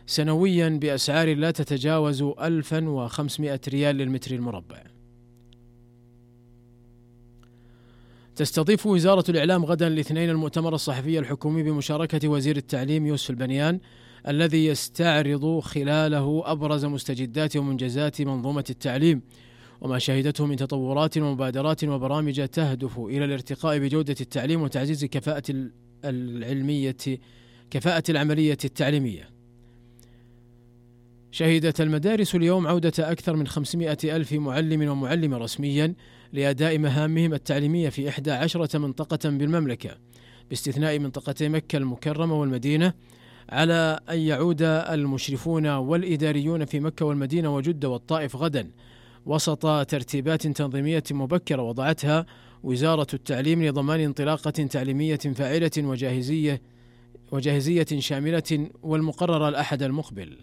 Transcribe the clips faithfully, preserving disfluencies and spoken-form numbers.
سنويا بأسعار لا تتجاوز ألفا وخمسمائة ريال للمتر المربع. تستضيف وزارة الإعلام غدا الاثنين المؤتمر الصحفي الحكومي بمشاركة وزير التعليم يوسف البنيان، الذي يستعرض خلاله أبرز مستجدات ومنجزات منظومة التعليم وما شهدته من تطورات ومبادرات وبرامج تهدف إلى الارتقاء بجودة التعليم وتعزيز كفاءة العلمية كفاءة العملية التعليمية. شهدت المدارس اليوم عودة أكثر من خمسمائة ألف معلم ومعلمة رسميا لأداء مهامهم التعليمية في إحدى عشرة منطقة بالمملكة باستثناء منطقتي مكة المكرمة والمدينة، على أن يعود المشرفون والإداريون في مكة والمدينة وجدة والطائف غدا وسط ترتيبات تنظيمية مبكرة وضعتها وزارة التعليم لضمان انطلاقة تعليمية فاعلة وجاهزية وجاهزية شاملة، والمقرر الأحد المقبل.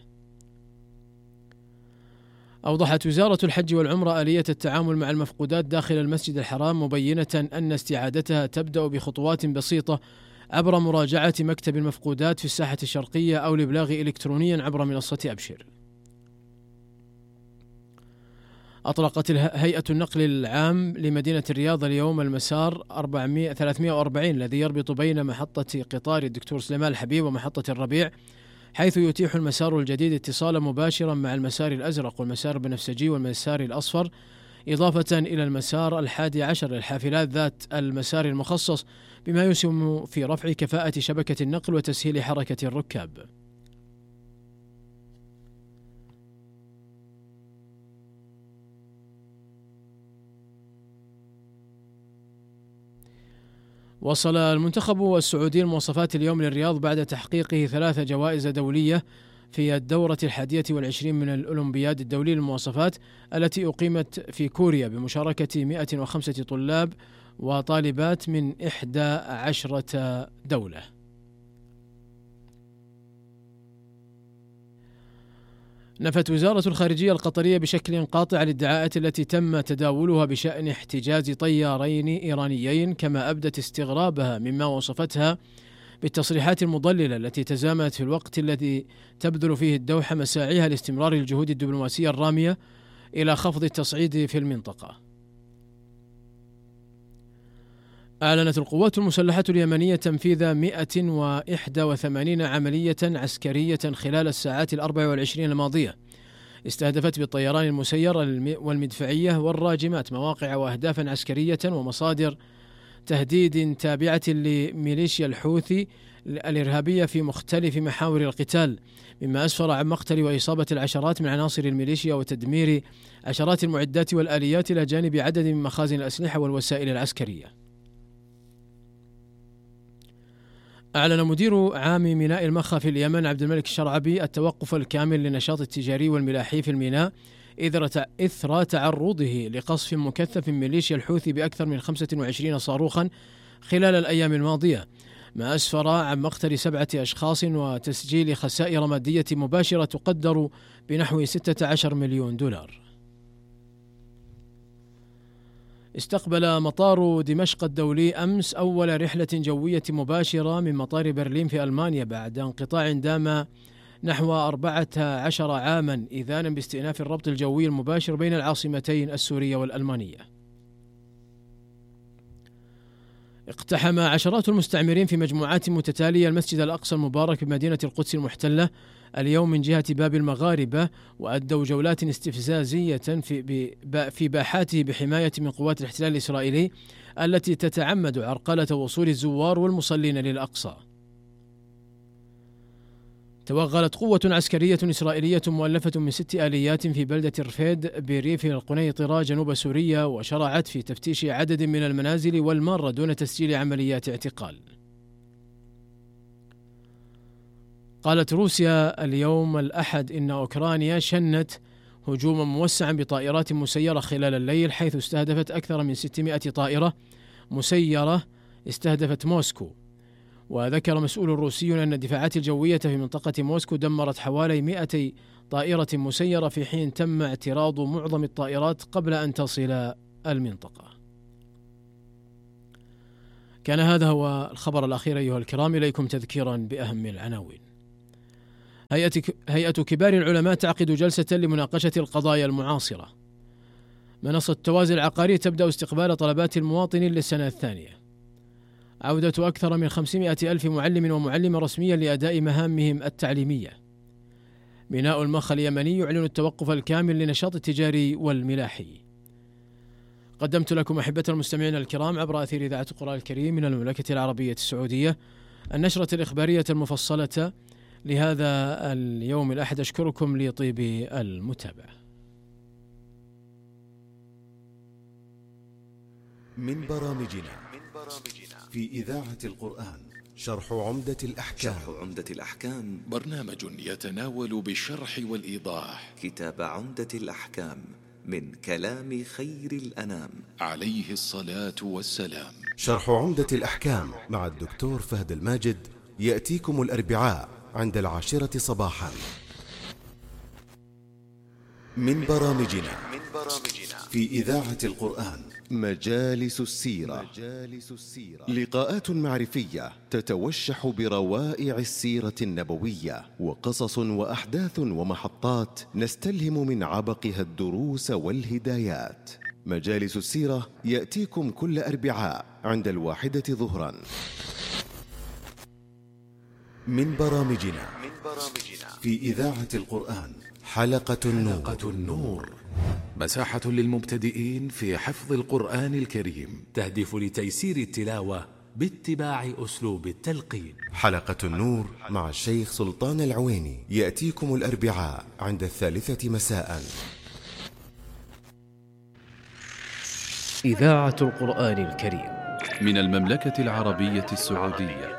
أوضحت وزارة الحج والعمرة آلية التعامل مع المفقودات داخل المسجد الحرام، مبينة أن استعادتها تبدأ بخطوات بسيطة عبر مراجعة مكتب المفقودات في الساحة الشرقية أو الإبلاغ إلكترونيا عبر منصة أبشر. أطلقت هيئة النقل العام لمدينة الرياض اليوم المسار ثلاثمائة وأربعين الذي يربط بين محطة قطار الدكتور سليمان الحبيب ومحطة الربيع، حيث يتيح المسار الجديد اتصالا مباشرا مع المسار الأزرق والمسار البنفسجي والمسار الأصفر، إضافة إلى المسار الحادي عشر للحافلات ذات المسار المخصص، بما يسهم في رفع كفاءة شبكة النقل وتسهيل حركة الركاب. وصل المنتخب السعودي المواصفات اليوم للرياض بعد تحقيقه ثلاث جوائز دولية في الدورة الحادية والعشرين من الأولمبياد الدولي للمواصفات التي أقيمت في كوريا بمشاركة مئة وخمسة طلاب وطالبات من إحدى عشرة دولة. نفت وزارة الخارجية القطرية بشكل قاطع الادعاءات التي تم تداولها بشأن احتجاز طيارين إيرانيين، كما أبدت استغرابها مما وصفتها بالتصريحات المضللة التي تزامنت في الوقت الذي تبذل فيه الدوحة مساعيها لاستمرار الجهود الدبلوماسية الرامية إلى خفض التصعيد في المنطقة. أعلنت القوات المسلحة اليمنية تنفيذ مئة وواحد وثمانين عملية عسكرية خلال الساعات الأربع والعشرين الماضية، استهدفت بالطيران المسير والمدفعية والراجمات مواقع وأهدافا عسكرية ومصادر تهديد تابعة لميليشيا الحوثي الإرهابية في مختلف محاور القتال، مما أسفر عن مقتل وإصابة العشرات من عناصر الميليشيا وتدمير عشرات المعدات والآليات إلى جانب عدد من مخازن الأسلحة والوسائل العسكرية. أعلن مدير عام ميناء المخا في اليمن عبد الملك الشرعبي التوقف الكامل للنشاط التجاري والملاحي في الميناء إثر تعرضه لقصف مكثف من ميليشيا الحوثي بأكثر من خمسة وعشرين صاروخا خلال الأيام الماضية، ما أسفر عن مقتل سبعة أشخاص وتسجيل خسائر مادية مباشرة تقدر بنحو ستة عشر مليون دولار. استقبل مطار دمشق الدولي أمس أول رحلة جوية مباشرة من مطار برلين في ألمانيا بعد انقطاع دام نحو أربعة عشر عاما، إذانا باستئناف الربط الجوي المباشر بين العاصمتين السورية والألمانية. اقتحم عشرات المستعمرين في مجموعات متتالية المسجد الأقصى المبارك بمدينة القدس المحتلة اليوم من جهة باب المغاربة، وأدوا جولات استفزازية في في باحاته بحماية من قوات الاحتلال الإسرائيلي التي تتعمد عرقلة وصول الزوار والمصلين للأقصى. توغلت قوة عسكرية إسرائيلية مؤلفة من ست آليات في بلدة رفيد بريف القنيطرة جنوب سوريا، وشرعت في تفتيش عدد من المنازل والمارة دون تسجيل عمليات اعتقال. قالت روسيا اليوم الأحد إن أوكرانيا شنت هجوما موسعا بطائرات مسيرة خلال الليل، حيث استهدفت أكثر من ستمائة طائرة مسيرة استهدفت موسكو. وذكر مسؤول روسي أن الدفاعات الجوية في منطقة موسكو دمرت حوالي مئة طائرة مسيرة، في حين تم اعتراض معظم الطائرات قبل أن تصل المنطقة. كان هذا هو الخبر الأخير أيها الكرام، إليكم تذكيرا بأهم العناوين. هيئة هيئة كبار العلماء تعقد جلسة لمناقشة القضايا المعاصرة. منصة توازي العقاري تبدأ استقبال طلبات المواطنين للسنة الثانية. عودة أكثر من خمسمائة ألف معلم ومعلمة رسميا لأداء مهامهم التعليمية. ميناء المخ اليمني يعلن التوقف الكامل لنشاط التجاري والملاحي. قدمت لكم أحبة المستمعين الكرام عبر أثير إذاعة القرآن الكريم من المملكة العربية السعودية النشرة الإخبارية المفصلة لهذا اليوم الأحد. أشكركم لطيب المتابعة. من برامجنا في إذاعة القرآن شرح عمدة الأحكام. شرح عمدة الأحكام برنامج يتناول بالشرح والإيضاح كتاب عمدة الأحكام من كلام خير الأنام عليه الصلاة والسلام. شرح عمدة الأحكام مع الدكتور فهد الماجد يأتيكم الأربعاء عند العاشرة صباحا. من برامجنا في إذاعة القرآن مجالس السيرة. مجالس السيرة لقاءات معرفية تتوشح بروائع السيرة النبوية وقصص وأحداث ومحطات نستلهم من عبقها الدروس والهدايات. مجالس السيرة يأتيكم كل أربعاء عند الواحدة ظهرا. من برامجنا في إذاعة القرآن حلقة النور. حلقة النور مساحة للمبتدئين في حفظ القرآن الكريم، تهدف لتيسير التلاوة باتباع أسلوب التلقين. حلقة النور مع الشيخ سلطان العويني يأتيكم الأربعاء عند الثالثة مساء. إذاعة القرآن الكريم من المملكة العربية السعودية.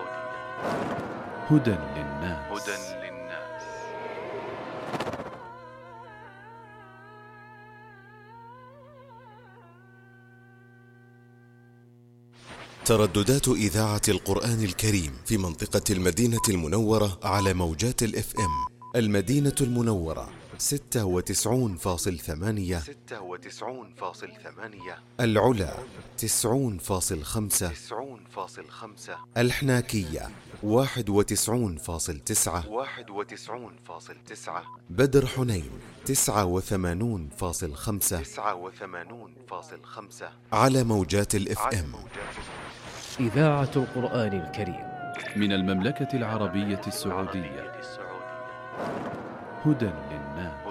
هدى للناس. ترددات إذاعة القرآن الكريم في منطقة المدينة المنورة على موجات الاف ام. المدينة المنورة ستة وتسعون فاصل ثمانية، ستة وتسعون فاصل ثمانية. العلا تسعون فاصل خمسة، تسعون فاصل خمسة. الحناكية واحد وتسعون فاصل تسعة، واحد وتسعون فاصل تسعة. بدر حنين تسعة وثمانون فاصل خمسة، تسعة وثمانون فاصل خمسة. على موجات الاف ام. إذاعة القرآن الكريم من المملكة العربية السعودية. هدى للناس.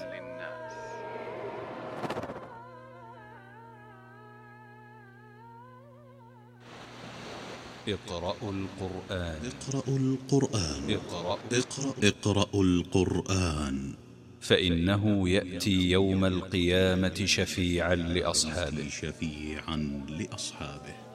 اقرأوا القرآن. اقرأوا القرآن. اقرأ اقرأ اقرأوا القرآن فإنه يأتي يوم القيامة شفيعا لأصحابه. شفيعا لأصحابه.